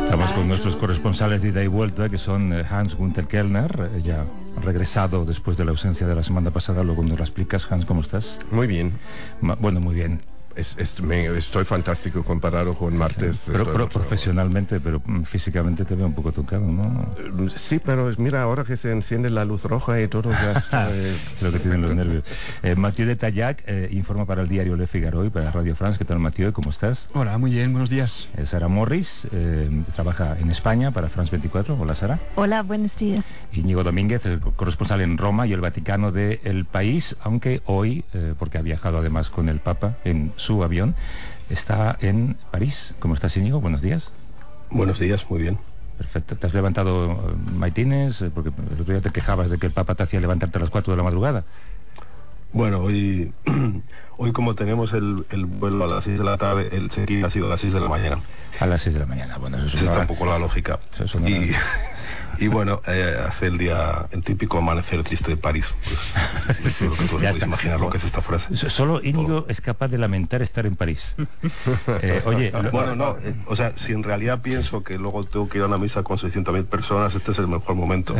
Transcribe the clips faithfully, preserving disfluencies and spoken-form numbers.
Estamos con nuestros corresponsales de ida y vuelta, que son Hans-Günther Kellner, eh, ya regresado después de la ausencia de la semana pasada. Luego nos la explicas. Hans, ¿cómo estás? Muy bien. Ma bueno, muy bien. Es, es, me, estoy fantástico comparado con martes. Sí, pero, pero profesionalmente, pero físicamente te veo un poco tocado, ¿no? Sí, pero mira, ahora que se enciende la luz roja y todo ya está... Eh, Lo que tienen los nervios. Eh, Mathieu de Tallac eh, informa para el diario Le Figaro y para Radio France. ¿Qué tal, Mathieu? ¿Cómo estás? Hola, muy bien, buenos días. Eh, Sara Morris eh, trabaja en España para France veinticuatro. Hola, Sara. Hola, buenos días. Íñigo Domínguez, el corresponsal en Roma y el Vaticano de El País, aunque hoy, eh, porque ha viajado además con el Papa en su avión, está en París. ¿Cómo estás, Íñigo? Buenos días. Buenos días, muy bien. Perfecto. ¿Te has levantado uh, maitines? Eh, porque el otro día te quejabas de que el Papa te hacía levantarte a las cuatro de la madrugada. Bueno, hoy, hoy como tenemos el, el vuelo a las seis de la tarde, el check-in ha sido a las seis de la mañana. A las seis de la mañana, bueno, eso es Esa está un poco la lógica. Eso es y, y bueno, eh, hace el día, el típico amanecer triste de París. Pues, sí, que tú puedes imaginar lo que es esta frase. Solo Íñigo es capaz de lamentar estar en París. eh, oye, bueno, no, eh, o sea, si en realidad pienso que luego tengo que ir a una misa con seiscientas mil personas, este es el mejor momento.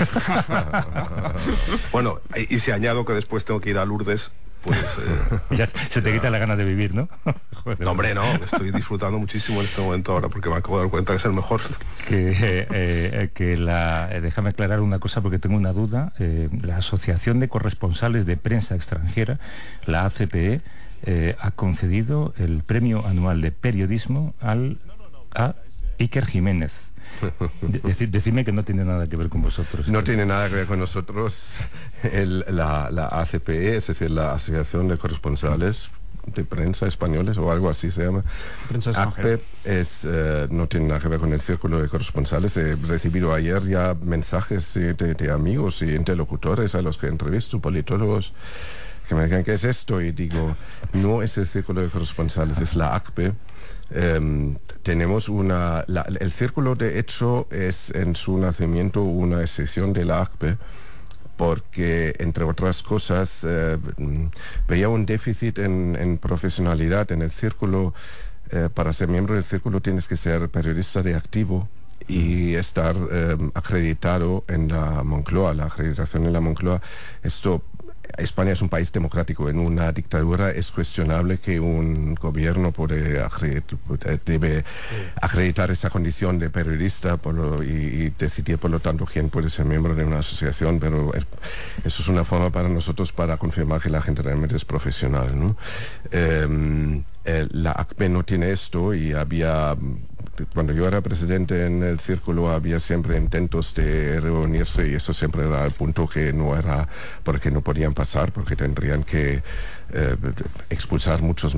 Bueno, y, y si añado que después tengo que ir a Lourdes, pues... Eh, ya se te quita la gana de vivir, ¿no? Joder. No, hombre, no, estoy disfrutando muchísimo en este momento ahora porque me acabo de dar cuenta que es el mejor. Que, eh, eh, que la, eh, déjame aclarar una cosa porque tengo una duda. Eh, la Asociación de Corresponsales de Prensa Extranjera, la A C P E, eh, ha concedido el premio anual de periodismo al, a Iker Jiménez. Dec decidme que no tiene nada que ver con vosotros. No tiene nada que ver con nosotros. El, la, la A C P E, es decir, la Asociación de Corresponsales de Prensa Españoles o algo así se llama. Prensa extranjera. Es, eh, no tiene nada que ver con el Círculo de Corresponsales. He recibido ayer ya mensajes eh, de, de amigos y interlocutores a los que entrevisto, politólogos, que me decían, ¿qué es esto? Y digo, no es el Círculo de Corresponsales, es la A C P E. Um, tenemos una... La, el Círculo, de hecho, es en su nacimiento una excepción de la A C P E, porque, entre otras cosas, eh, veía un déficit en, en profesionalidad en el Círculo. Eh, para ser miembro del Círculo tienes que ser periodista de activo y estar eh, acreditado en la Moncloa, la acreditación en la Moncloa. Esto... España es un país democrático. En una dictadura es cuestionable que un gobierno puede acreditar, debe acreditar esa condición de periodista por lo, y, y decidir por lo tanto quién puede ser miembro de una asociación, pero es, eso es una forma para nosotros para confirmar que la gente realmente es profesional, ¿no? Eh, eh, la A C P E no tiene esto y había... Cuando yo era presidente en el Círculo había siempre intentos de reunirse y eso siempre era el punto que no era, porque no podían pasar, porque tendrían que eh, expulsar muchos